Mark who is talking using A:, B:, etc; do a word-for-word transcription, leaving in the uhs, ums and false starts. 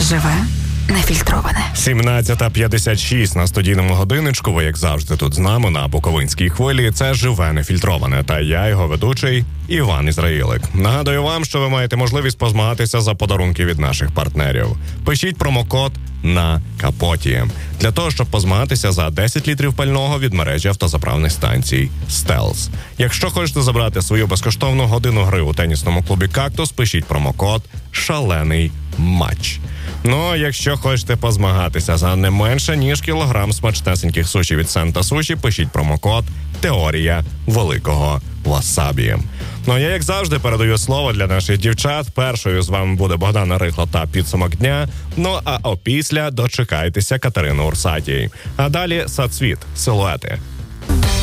A: Живе нефільтроване.
B: сімнадцята п'ятдесят шість на студійному годиночку. Ви, як завжди, тут з нами на Буковинській хвилі. Це «Живе нефільтроване». Та я, його ведучий, Іван Ізраїлик. Нагадую вам, що ви маєте можливість позмагатися за подарунки від наших партнерів. Пишіть промокод на капоті. Для того, щоб позмагатися за десять літрів пального від мережі автозаправних станцій «Стелс». Якщо хочете забрати свою безкоштовну годину гри у тенісному клубі «Кактус», пишіть промокод «Шалений матч». Ну, а якщо хочете позмагатися за не менше, ніж кілограм смачнесеньких суші від Сента Суші, пишіть промокод «Теорія великого васабі». Ну, а я, як завжди, передаю слово для наших дівчат. Першою з вами буде Богдана Рихла та підсумок дня. Ну, а опісля дочекайтеся Катерини Урсатій. А далі «Сацвіт. Силуети».